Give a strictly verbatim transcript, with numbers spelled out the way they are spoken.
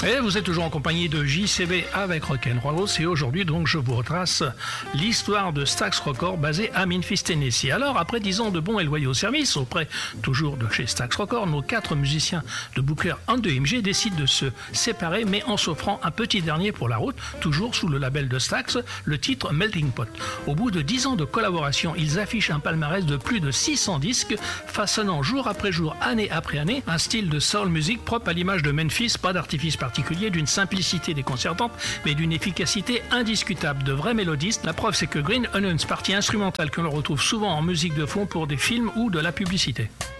Et vous êtes toujours en compagnie de J C B avec Rock'n'Rollos et aujourd'hui donc je vous retrace l'histoire de Stax Records basée à Memphis, Tennessee. Alors après dix ans de bons et loyaux services auprès toujours de chez Stax Records, nos quatre musiciens de Booker and the M G décident de se séparer mais en s'offrant un petit dernier pour la route, toujours sous le label de Stax, le titre Melting Pot. Au bout de dix ans de collaboration, ils affichent un palmarès de plus de six cents disques, façonnant jour après jour, année après année, un style de soul music propre à l'image de Memphis, pas d'artifice particulier, d'une simplicité déconcertante, mais d'une efficacité indiscutable, de vrais mélodistes. La preuve, c'est que Green Onions, partie instrumentale que l'on retrouve souvent en musique de fond pour des films ou de la publicité.